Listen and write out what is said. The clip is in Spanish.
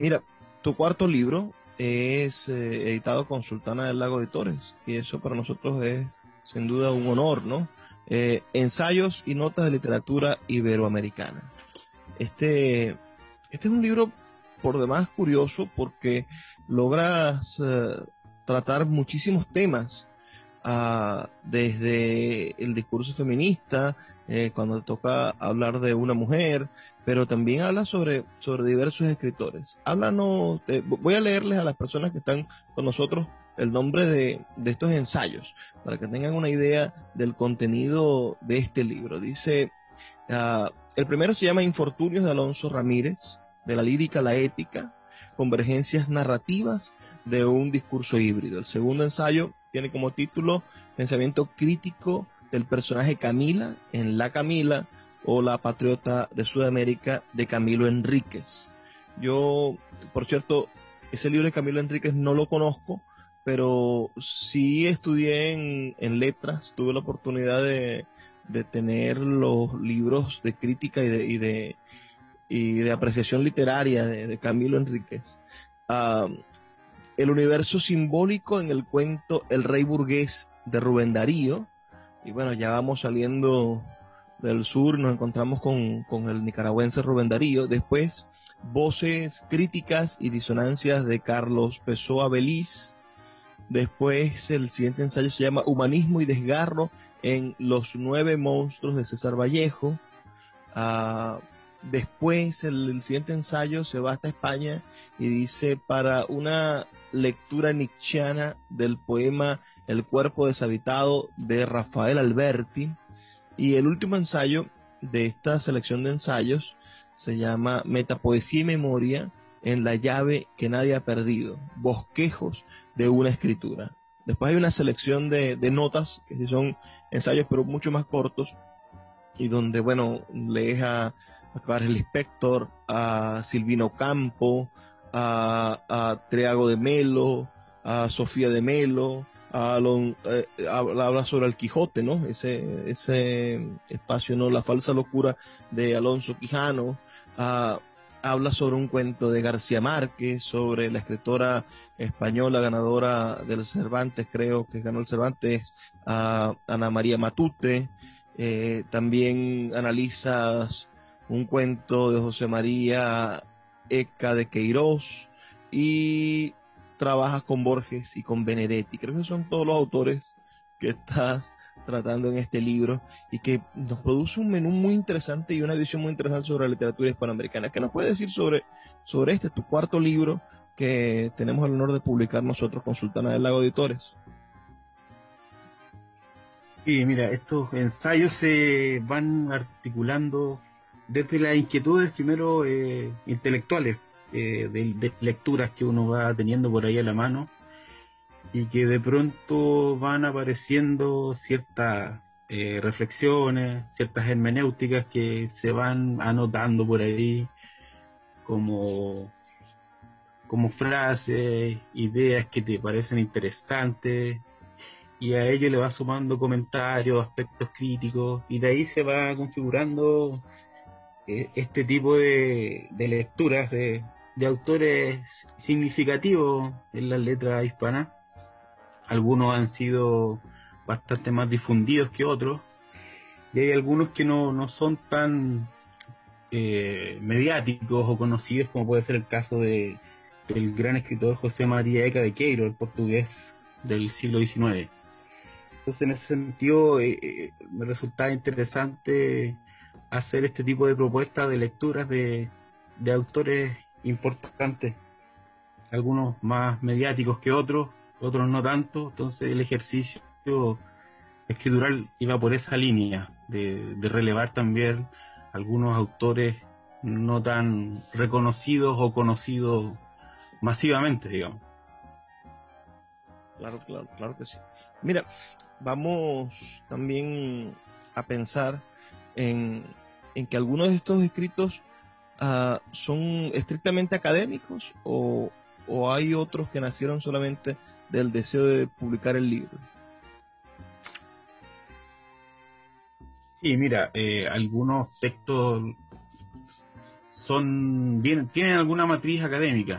Mira, tu cuarto libro es editado con Sultana del Lago Editores y eso para nosotros es sin duda un honor, ¿no? Ensayos y notas de literatura iberoamericana. Este, este es un libro por demás curioso porque logras tratar muchísimos temas, desde el discurso feminista, cuando toca hablar de una mujer, pero también habla sobre diversos escritores. Háblanos, voy a leerles a las personas que están con nosotros el nombre de estos ensayos, para que tengan una idea del contenido de este libro. Dice, el primero se llama Infortunios de Alonso Ramírez, de la lírica a la épica, convergencias narrativas de un discurso híbrido. El segundo ensayo tiene como título Pensamiento crítico del personaje Camila en La Camila o La Patriota de Sudamérica de Camilo Enríquez. Yo, por cierto, ese libro de Camilo Enríquez no lo conozco, pero sí estudié en letras, tuve la oportunidad de tener los libros de crítica y de apreciación literaria de Camilo Enríquez. Uh, el universo simbólico en el cuento El Rey Burgués de Rubén Darío. Y bueno, ya vamos saliendo del sur, nos encontramos con el nicaragüense Rubén Darío. Después, Voces críticas y disonancias de Carlos Pessoa Beliz. Después, el siguiente ensayo se llama Humanismo y desgarro en Los nueve monstruos de César Vallejo. Después, el siguiente ensayo se va hasta España y dice, para una lectura nietzscheana del poema El cuerpo deshabitado de Rafael Alberti. Y el último ensayo de esta selección de ensayos se llama Metapoesía y memoria en la llave que nadie ha perdido, bosquejos de una escritura. Después hay una selección de notas, que sí son ensayos pero mucho más cortos, y donde, bueno, lees a Clarice Lispector, a Silvino Campo, a Triago de Melo, a Sofía de Melo, habla sobre el Quijote, ¿no? Ese espacio, ¿no? La falsa locura de Alonso Quijano. Habla sobre un cuento de García Márquez, sobre la escritora española ganadora del Cervantes, creo que ganó el Cervantes, Ana María Matute. También analizas un cuento de José María Eca de Queirós y trabajas con Borges y con Benedetti. Creo que son todos los autores que estás tratando en este libro y que nos produce un menú muy interesante y una visión muy interesante sobre la literatura hispanoamericana. ¿Qué nos puedes decir sobre este, tu cuarto libro que tenemos el honor de publicar nosotros con Sultana del Lago Editores? Sí, mira, estos ensayos se van articulando desde las inquietudes primero intelectuales, de lecturas que uno va teniendo por ahí a la mano y que de pronto van apareciendo ciertas reflexiones, ciertas hermenéuticas que se van anotando por ahí como, como frases, ideas que te parecen interesantes, y a ello le va sumando comentarios, aspectos críticos, y de ahí se va configurando este tipo de lecturas de autores significativos en las letras hispanas. Algunos han sido bastante más difundidos que otros, y hay algunos que no son tan mediáticos o conocidos, como puede ser el caso del gran escritor José María Eca de Queiro, el portugués del siglo XIX. Entonces, en ese sentido, me resultaba interesante hacer este tipo de propuestas de lecturas de autores importantes, algunos más mediáticos que otros, otros no tanto. Entonces, el ejercicio escritural iba por esa línea, de relevar también algunos autores no tan reconocidos o conocidos masivamente, digamos. Claro, claro, claro que sí. Mira, vamos también a pensar en, en que algunos de estos escritos son estrictamente académicos o hay otros que nacieron solamente del deseo de publicar el libro. Sí, mira, algunos textos tienen alguna matriz académica,